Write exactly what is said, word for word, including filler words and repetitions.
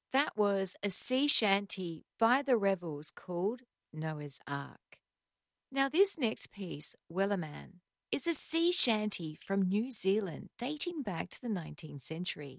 That was a sea shanty by the Rebels called Noah's Ark. Now, this next piece, Wellerman, is a sea shanty from New Zealand dating back to the nineteenth century.